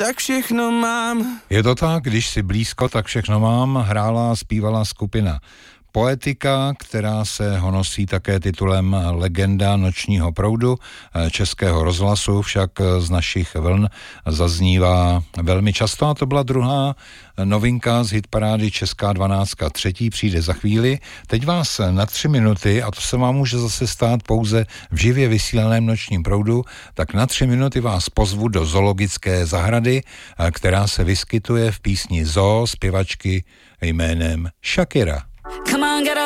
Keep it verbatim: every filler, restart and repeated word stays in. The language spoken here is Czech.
tak všechno mám. Je to tak, když si blízko, tak všechno mám, hrála a zpívala skupina Poetika, která se honosí také titulem Legenda nočního proudu Českého rozhlasu, však z našich vln zaznívá velmi často a to byla druhá novinka z hitparády Česká dvanáctka. Třetí přijde za chvíli. Teď vás na tři minuty, a to se vám může zase stát pouze v živě vysílaném nočním proudu, tak na tři minuty vás pozvu do zoologické zahrady, která se vyskytuje v písni Zoo zpěvačky jménem Shakira.